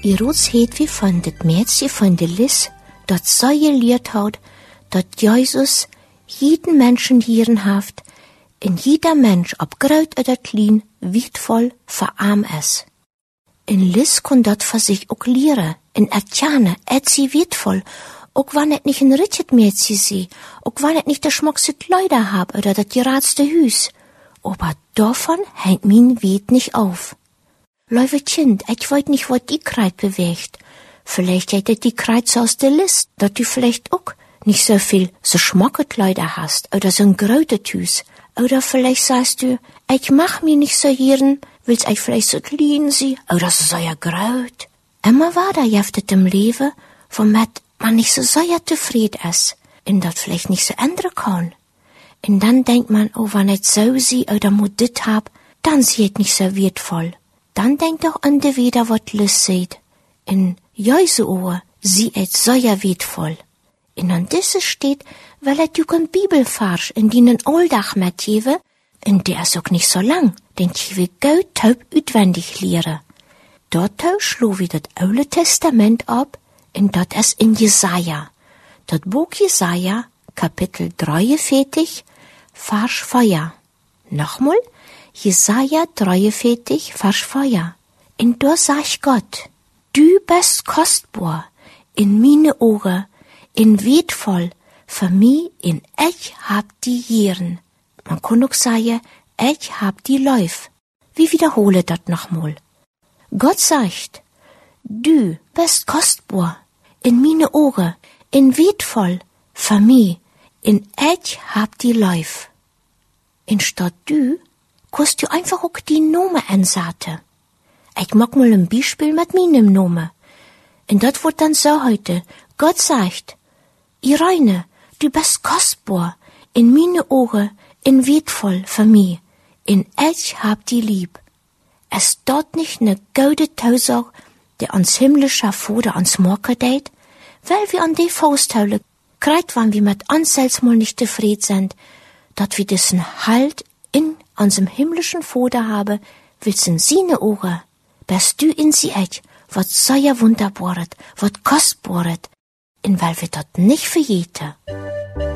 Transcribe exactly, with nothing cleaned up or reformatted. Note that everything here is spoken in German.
I rots het wie van dit meisje van de Lis, dat zij geleerd had, dat Jesus jeden Menschen hieren haft, en jeder Mensch, ob groot oder klein, wichtvol verarm is. En Lis kon dat voor zich ook leren, en erkennen, et sie wichtvol, ook wanneer het niet een richtet meisje zie, ook wanneer het niet de schmuckste Kleider hab oder dat geraadste Hüs, aber davon hängt min Weet nicht auf. Lieve Kind, ich weet nicht, wat die Kreid bewegt. Vielleicht hättet die Kreid so aus der List, dat du vielleicht auch nicht so viel so schmucke Kleider hast, oder so ein gröte Hüs. Oder vielleicht sagst du, ich mach mir nicht so hieren, willst ich vielleicht so klein sie, oder so sehr gröt. Immer war da jeftet im Leben, womit man nicht so sehr zufrieden ist, und dat vielleicht nicht so ändern kann. Und dann denkt man, oh, wenn ich so sie oder muss dit hab, dann sieht nicht so wertvoll. Dann denkt auch an de wieder, wat Lis seht. In Jesu Ohr, sie et sehr wertvoll. Und an diese steht, weil er du kan Bibelfarsch in denen Alldach mitgebe, in der ist auch nicht so lang, denn ich will gut taub utwendig lehren. Dort schlo wie das Alte Testament ab, und dort ist in Jesaja. Das Buch Jesaja, Kapitel dreiundvierzig, Vers vier. Nochmal, Jesaja dreiundvierzig, Vers vier. Und da sagt Gott, du bist kostbar in meine Augen, in wertvoll für mich, in ich hab die Jieren. Man kann auch sagen, ich hab die Läuf. Wir wiederholen das nochmal. Gott sagt, du bist kostbar in meine Augen, in wertvoll für mich, in ich hab die Läuf. In statt du, kannst du einfach auch die Nome ansaten. Ich mag mal ein Beispiel mit meinem Nome. Und das wird dann so heute. Gott sagt, Irene, du bist kostbar, in meine Augen, in wertvoll für mich, in ich hab die lieb. Es dort nicht ne gute Tausach, der ans himmlischer Vater ans Morgen deit, weil wir an die Fausthaule kreit, wann wir mit uns selbst mal nicht zufrieden sind, dat wir diesen Halt in unserem himmlischen Vater haben, willst in seine Augen, bist du in sie echt, wat sehr wunderbaret, wat kostbaret, in weil wir dort nicht verjeten.